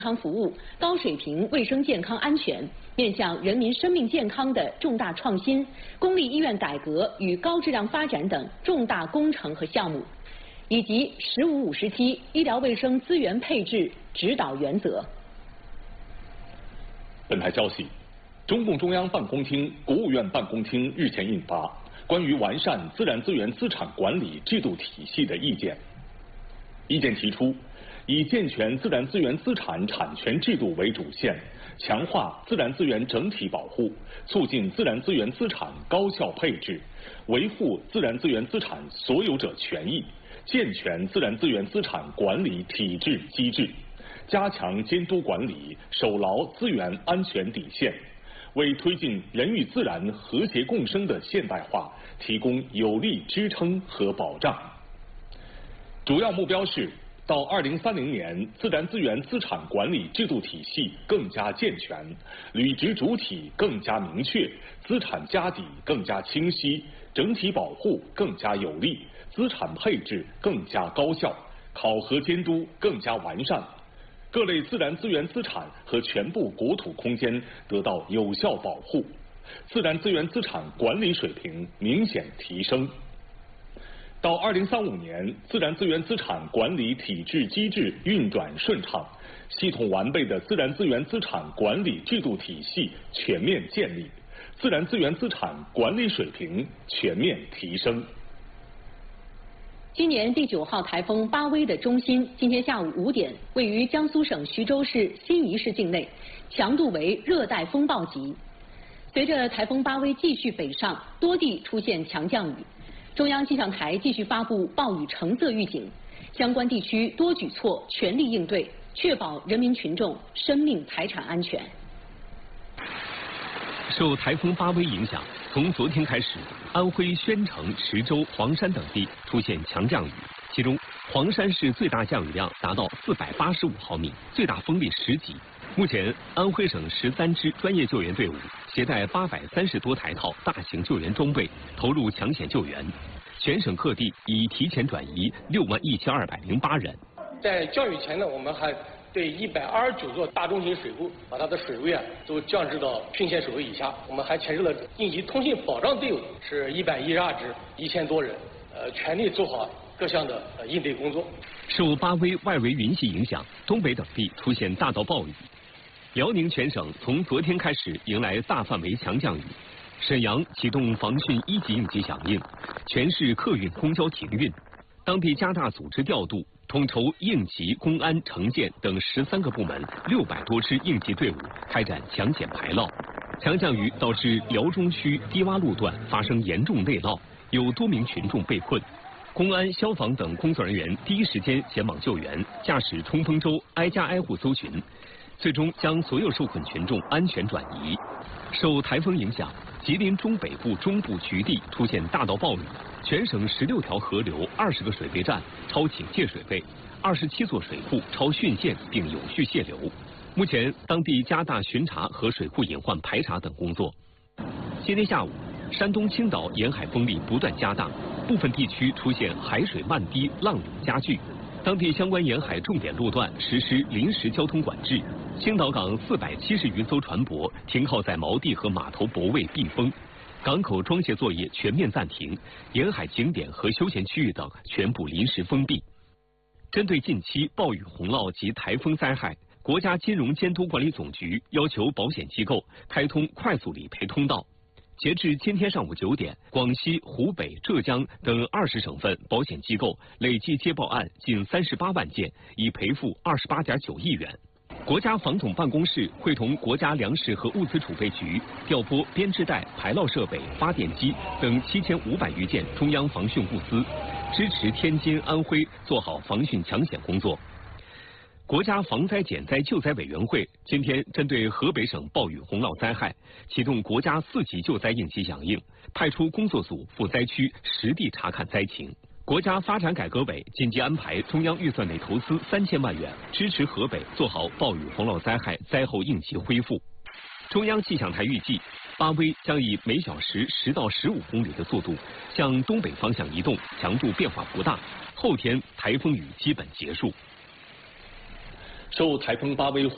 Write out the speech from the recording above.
康服务、高水平卫生健康安全、面向人民生命健康的重大创新、公立医院改革与高质量发展等重大工程和项目，以及“15、57”医疗卫生资源配置指导原则。 本台消息，中共中央办公厅、国务院办公厅日前印发《关于完善自然资源资产管理制度体系的意见》。意见提出，以健全自然资源资产产权制度为主线，强化自然资源整体保护，促进自然资源资产高效配置，维护自然资源资产所有者权益，健全自然资源资产管理体制机制，加强监督管理，守牢资源安全底线，为推进人与自然和谐共生的现代化提供有力支撑和保障。主要目标是，到2030年，自然资源资产管理制度体系更加健全，履职主体更加明确，资产家底更加清晰，整体保护更加有力，资产配置更加高效，考核监督更加完善，各类自然资源资产和全部国土空间得到有效保护，自然资源资产管理水平明显提升。到2035年，自然资源资产管理体制机制运转顺畅，系统完备的自然资源资产管理制度体系全面建立，自然资源资产管理水平全面提升。 今年第9号台风巴威的中心今天下午5点位于江苏省徐州市新沂市境内，强度为热带风暴级。随着台风巴威继续北上，多地出现强降雨。中央气象台继续发布暴雨橙色预警，相关地区多举措全力应对，确保人民群众生命财产安全。 受台风巴威影响，从昨天开始，安徽宣城、池州、黄山等地出现强降雨，其中黄山市最大降雨量达到485毫米，最大风力10级。目前，安徽省13支专业救援队伍携带830多台套大型救援装备，投入抢险救援。全省各地已提前转移61208人。 在降雨前呢，我们还对129座大中型水库把它的水位都降至到汛县水位以下。我们还牵制了应急通信保障队伍是112支，1000多人，全力做好各项的应对工作。 受巴威外围云系影响，东北等地出现大到暴雨。辽宁全省从昨天开始迎来大范围强降雨，沈阳启动防汛1级应急响应，全市客运公交停运，当地加大组织调度，统筹应急、公安、城建等13个部门600多支应急队伍开展抢险排涝。强降雨导致辽中区低洼路段发生严重内涝，有多名群众被困。公安、消防等工作人员第一时间前往救援，驾驶冲锋舟挨家挨户搜寻，最终将所有受困群众安全转移。受台风影响，吉林中北部、中部局地出现大到暴雨，全省16条河流、20个水备站超警戒水位，27座水库超汛线并有序泄流。目前，当地加大巡查和水库隐患排查等工作。今天下午，山东青岛沿海风力不断加大，部分地区出现海水漫堤、浪涌加剧，当地相关沿海重点路段实施临时交通管制。青岛港470余艘船舶停靠在锚地和码头泊位避风，港口装卸作业全面暂停，沿海景点和休闲区域等全部临时封闭。针对近期暴雨洪涝及台风灾害，国家金融监督管理总局要求保险机构开通快速理赔通道。截至今天上午9点，广西、湖北、浙江等20省份保险机构累计接报案近38万件，已赔付28.9亿元。国家防统办公室会同国家粮食和物资储备局调拨编织袋、排涝设备、发电机等7500余件中央防汛物资，支持天津、安徽做好防汛抢险工作。国家防灾减灾救灾委员会今天针对河北省暴雨洪涝灾害，启动国家4级救灾应急响应，派出工作组赴灾区实地查看灾情。国家发展改革委紧急安排中央预算内投资3000万元，支持河北做好暴雨洪涝灾害灾后应急恢复。中央气象台预计，巴威将以每小时10到15公里的速度向东北方向移动，强度变化不大。后天台风雨基本结束。 受台风巴威